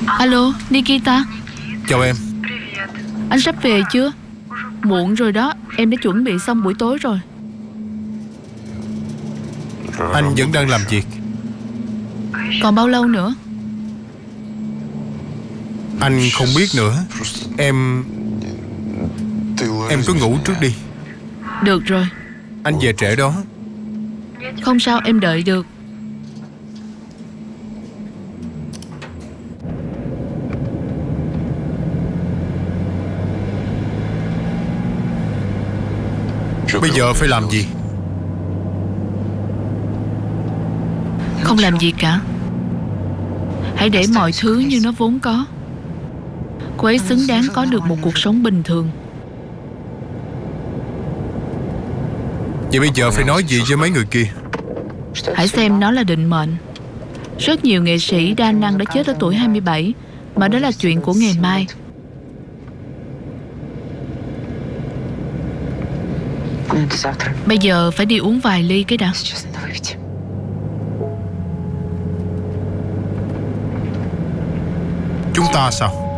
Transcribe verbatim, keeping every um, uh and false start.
Alo, Nikita. Chào em. Anh sắp về chưa? Muộn rồi đó, em đã chuẩn bị xong buổi tối rồi. Anh vẫn đang làm việc. Còn bao lâu nữa? Anh không biết nữa. Em Em cứ ngủ trước đi. Được rồi. Anh về trễ đó. Không sao, em đợi được. Bây giờ phải làm gì? Không làm gì cả. Hãy để mọi thứ như nó vốn có. Cô ấy xứng đáng có được một cuộc sống bình thường. Vậy bây giờ phải nói gì với mấy người kia? Hãy xem nó là định mệnh. Rất nhiều nghệ sĩ đa năng đã chết ở tuổi hai mươi bảy, mà đó là chuyện của ngày mai. Bây giờ phải đi uống vài ly cái đã. Chúng ta sao?